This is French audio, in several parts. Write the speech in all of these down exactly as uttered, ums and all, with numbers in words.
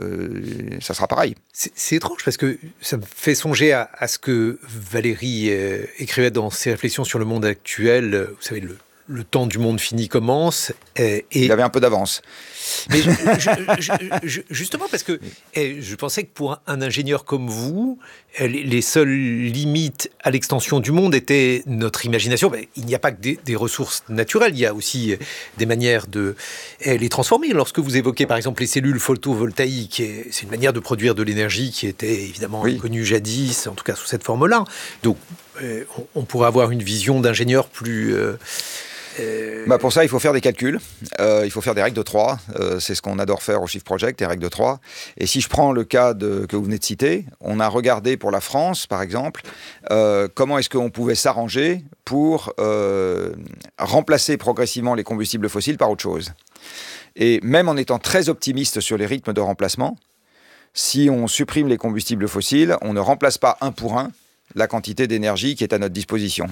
euh, ça sera pareil. C'est, c'est étrange parce que ça me fait songer à, à ce que Valéry euh, écrivait dans ses réflexions sur le monde actuel. Vous savez, le, le temps du monde fini commence. Euh, et il avait un peu d'avance. Mais je, je, je, je, justement parce que eh, je pensais que pour un ingénieur comme vous, les, les seules limites à l'extension du monde étaient notre imagination. Ben, il n'y a pas que des, des ressources naturelles, il y a aussi des manières de eh, les transformer. Lorsque vous évoquez par exemple les cellules photovoltaïques, c'est une manière de produire de l'énergie qui était évidemment oui. inconnue jadis, en tout cas sous cette forme-là. Donc eh, on, on pourrait avoir une vision d'ingénieur plus... Euh, Euh... Bah pour ça, il faut faire des calculs, euh, il faut faire des règles de trois, euh, c'est ce qu'on adore faire au Shift Project, des règles de trois. Et si je prends le cas de, que vous venez de citer, on a regardé pour la France, par exemple, euh, comment est-ce qu'on pouvait s'arranger pour euh, remplacer progressivement les combustibles fossiles par autre chose. Et même en étant très optimiste sur les rythmes de remplacement, si on supprime les combustibles fossiles, on ne remplace pas un pour un la quantité d'énergie qui est à notre disposition.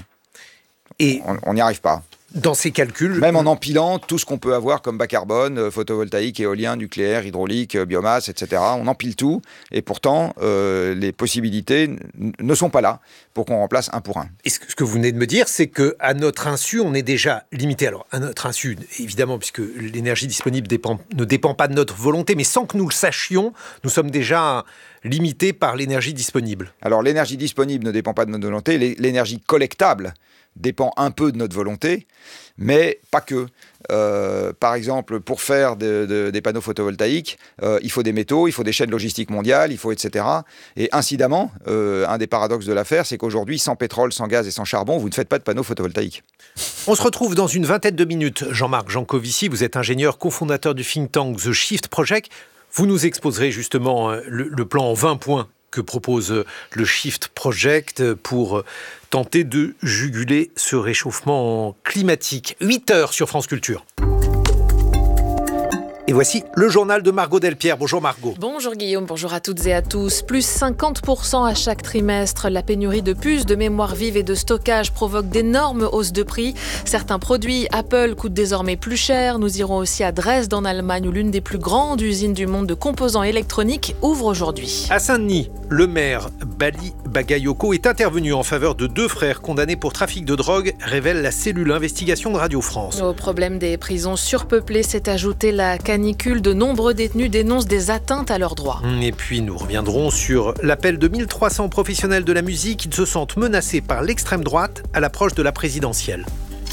Et on n'y arrive pas. Dans ces calculs... Même en empilant tout ce qu'on peut avoir comme bas carbone, photovoltaïque, éolien, nucléaire, hydraulique, biomasse, et cetera. On empile tout, et pourtant, euh, les possibilités n- ne sont pas là pour qu'on remplace un pour un. Et ce que vous venez de me dire, c'est qu'à notre insu, on est déjà limité. Alors, à notre insu, évidemment, puisque l'énergie disponible dépend, ne dépend pas de notre volonté, mais sans que nous le sachions, nous sommes déjà limités par l'énergie disponible. Alors, l'énergie disponible ne dépend pas de notre volonté, l'énergie collectable dépend un peu de notre volonté, mais pas que. Euh, par exemple, pour faire de, de, des panneaux photovoltaïques, euh, il faut des métaux, il faut des chaînes logistiques mondiales, il faut et cetera. Et incidemment, euh, un des paradoxes de l'affaire, c'est qu'aujourd'hui, sans pétrole, sans gaz et sans charbon, vous ne faites pas de panneaux photovoltaïques. On se retrouve dans une vingtaine de minutes. Jean-Marc Jancovici, vous êtes ingénieur, cofondateur du think tank The Shift Project. Vous nous exposerez justement le, le plan en vingt points que propose le Shift Project pour tenter de juguler ce réchauffement climatique. huit heures sur France Culture. Et voici le journal de Margot Delpierre. Bonjour Margot. Bonjour Guillaume, bonjour à toutes et à tous. Plus cinquante pour cent à chaque trimestre. La pénurie de puces, de mémoire vive et de stockage provoque d'énormes hausses de prix. Certains produits Apple coûtent désormais plus cher. Nous irons aussi à Dresde en Allemagne où l'une des plus grandes usines du monde de composants électroniques ouvre aujourd'hui. À Saint-Denis, le maire Bali Bagayoko est intervenu en faveur de deux frères condamnés pour trafic de drogue, révèle la cellule investigation de Radio France. Au problème des prisons surpeuplées s'est ajoutée la canicule. De nombreux détenus dénoncent des atteintes à leurs droits. Et puis nous reviendrons sur l'appel de mille trois cents professionnels de la musique qui se sentent menacés par l'extrême droite à l'approche de la présidentielle.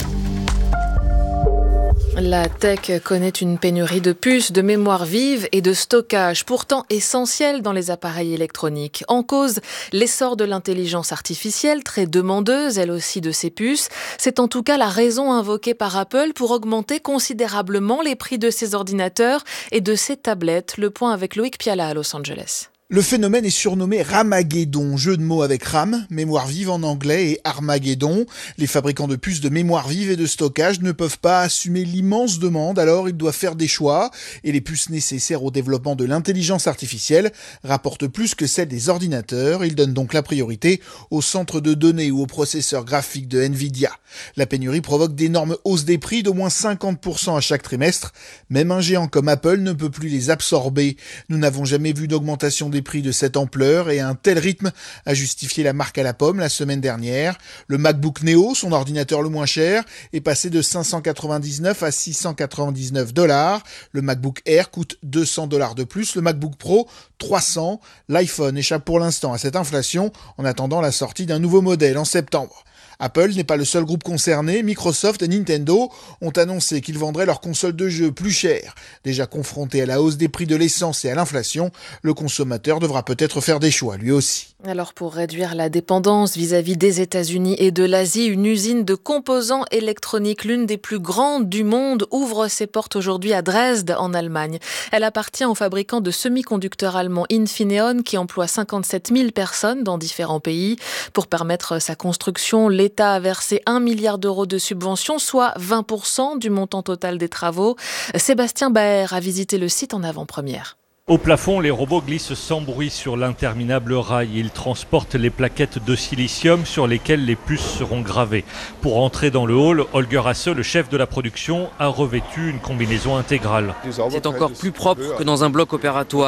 La tech connaît une pénurie de puces, de mémoire vive et de stockage, pourtant essentiels dans les appareils électroniques. En cause, l'essor de l'intelligence artificielle, très demandeuse, elle aussi, de ces puces. C'est en tout cas la raison invoquée par Apple pour augmenter considérablement les prix de ses ordinateurs et de ses tablettes. Le point avec Loïc Piala à Los Angeles. Le phénomène est surnommé Ramageddon, jeu de mots avec RAM, mémoire vive en anglais, et Armageddon. Les fabricants de puces de mémoire vive et de stockage ne peuvent pas assumer l'immense demande, alors ils doivent faire des choix. Et les puces nécessaires au développement de l'intelligence artificielle rapportent plus que celles des ordinateurs. Ils donnent donc la priorité aux centres de données ou aux processeurs graphiques de Nvidia. La pénurie provoque d'énormes hausses des prix d'au moins cinquante pour cent à chaque trimestre. Même un géant comme Apple ne peut plus les absorber. Nous n'avons jamais vu d'augmentation des prix de cette ampleur et un tel rythme a justifié la marque à la pomme la semaine dernière. Le MacBook Neo, son ordinateur le moins cher, est passé de cinq cent quatre-vingt-dix-neuf à six cent quatre-vingt-dix-neuf dollars. Le MacBook Air coûte deux cents dollars de plus. Le MacBook Pro, trois cents. L'iPhone échappe pour l'instant à cette inflation en attendant la sortie d'un nouveau modèle en septembre. Apple n'est pas le seul groupe concerné. Microsoft et Nintendo ont annoncé qu'ils vendraient leurs consoles de jeux plus chères. Déjà confronté à la hausse des prix de l'essence et à l'inflation, le consommateur devra peut-être faire des choix, lui aussi. Alors pour réduire la dépendance vis-à-vis des États-Unis et de l'Asie, une usine de composants électroniques, l'une des plus grandes du monde, ouvre ses portes aujourd'hui à Dresde, en Allemagne. Elle appartient au fabricant de semi-conducteurs allemand Infineon, qui emploie cinquante-sept mille personnes dans différents pays. Pour permettre sa construction, l'État a versé un milliard d'euros de subventions, soit vingt pour cent du montant total des travaux. Sébastien Baer a visité le site en avant-première. Au plafond, les robots glissent sans bruit sur l'interminable rail. Ils transportent les plaquettes de silicium sur lesquelles les puces seront gravées. Pour entrer dans le hall, Holger Hasse, le chef de la production, a revêtu une combinaison intégrale. C'est encore plus propre que dans un bloc opératoire.